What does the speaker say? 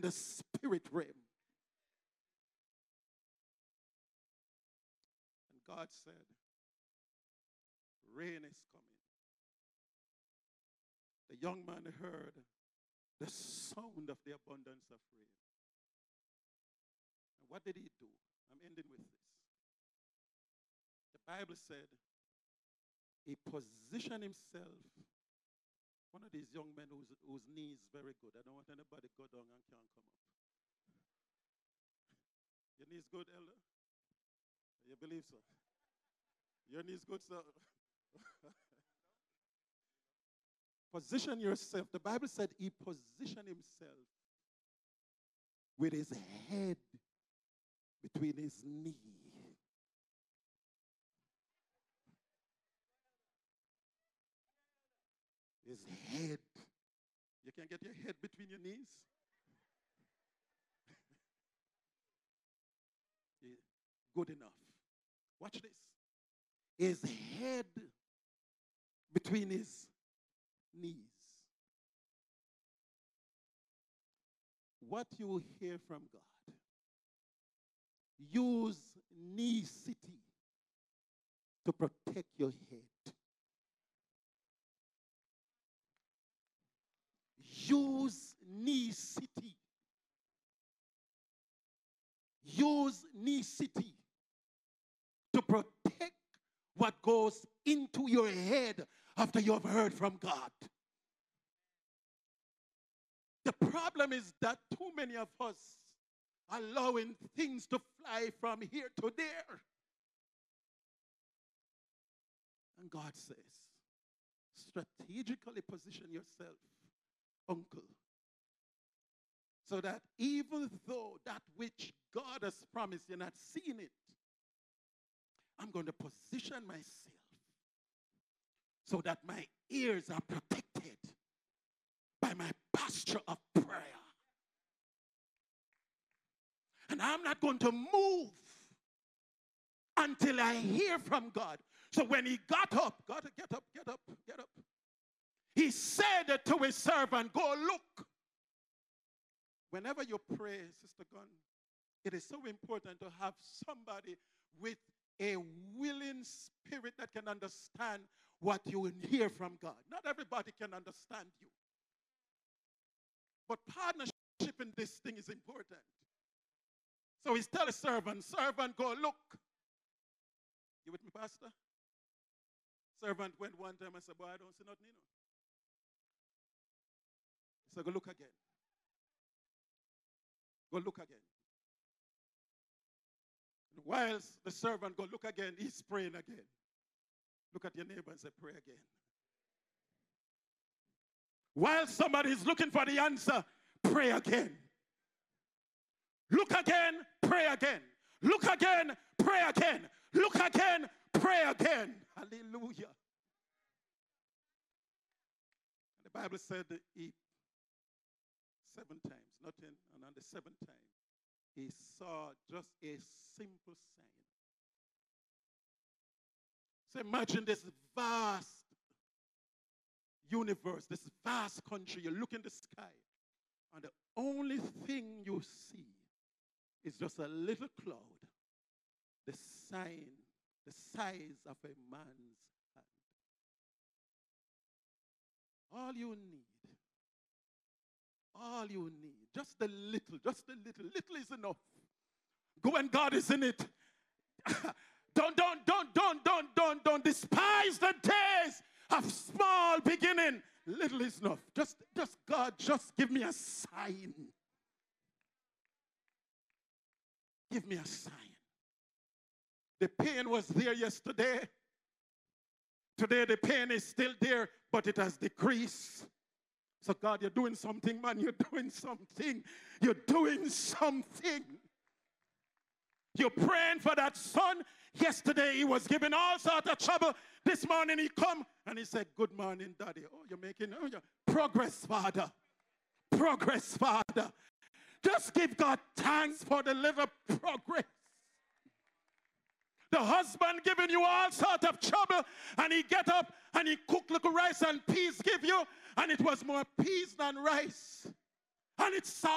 the spirit realm. And God said, rain is coming. The young man heard the sound of the abundance of rain. And what did he do? I'm ending with this. The Bible said he positioned himself. One of these young men whose knee is very good. I don't want anybody to go down and can't come up. Your knee's good, elder? You believe so? Your knee's good, sir? Position yourself. The Bible said he positioned himself with his head between his knee. His head. You can get your head between your knees? Good enough. Watch this. His head between his knees. What you will hear from God. Use necessity to protect your head. Use necessity. Use necessity to protect what goes into your head after you have heard from God. The problem is that too many of us are allowing things to fly from here to there. And God says, strategically position yourself, uncle, so that even though that which God has promised, you're not seeing it, I'm going to position myself so that my ears are protected by my posture of prayer. And I'm not going to move until I hear from God. So when he got up, God, get up, get up, get up. He said to his servant, go look. Whenever you pray, Sister Gunn, it is so important to have somebody with a willing spirit that can understand what you will hear from God. Not everybody can understand you. But partnership in this thing is important. So he's telling servant, go look. You with me, Pastor? Servant went one time and said, boy, I don't see nothing, you know. He said, go look again. Go look again. And whilst the servant go look again, he's praying again. Look at your neighbor and say, pray again. While somebody is looking for the answer, pray again. Look again, pray again. Look again, pray again. Look again, pray again. Hallelujah. The Bible said he 7 times, nothing, and on the 7th time, he saw just a simple sign. So imagine this vast universe, this vast country. You look in the sky, and the only thing you see is just a little cloud, the size of a man's hand. All you need, just a little is enough. Go and God is in it. Don't despise the days of small beginning. Little is enough. Just God, just give me a sign. Give me a sign. The pain was there yesterday. Today the pain is still there, but it has decreased. So God, you're doing something, man. You're doing something. You're doing something. You're praying for that son. Yesterday he was giving all sorts of trouble. This morning he come and he said, good morning, Daddy. Oh, you're making progress, Father. Progress, Father. Just give God thanks for the little progress. The husband giving you all sorts of trouble, and he get up and he cook little rice and peas give you, and it was more peas than rice. And it's